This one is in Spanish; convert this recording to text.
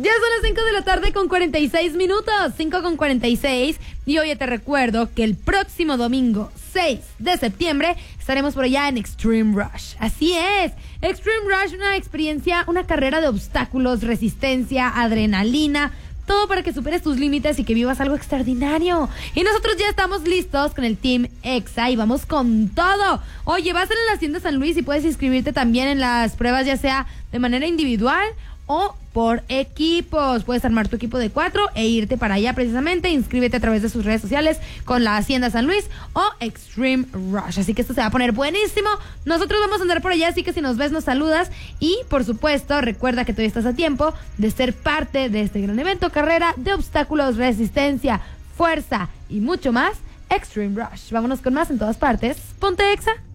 Ya son las 5 de la tarde con 46 minutos, 5 con 46. Y oye, te recuerdo que el próximo domingo 6 de septiembre estaremos por allá en Extreme Rush. Así es, Extreme Rush, una experiencia, una carrera de obstáculos, resistencia, adrenalina, todo para que superes tus límites y que vivas algo extraordinario. Y nosotros ya estamos listos con el Team EXA y vamos con todo. Oye, vas a la Hacienda San Luis y puedes inscribirte también en las pruebas, ya sea de manera individual o por equipos. Puedes armar tu equipo de 4 e irte para allá precisamente. Inscríbete a través de sus redes sociales con la Hacienda San Luis o Extreme Rush. Así que esto se va a poner buenísimo. Nosotros vamos a andar por allá, así que si nos ves nos saludas. Y por supuesto, recuerda que todavía estás a tiempo de ser parte de este gran evento, carrera de obstáculos, resistencia, fuerza y mucho más. Extreme Rush. Vámonos con más en todas partes. Ponte Exa.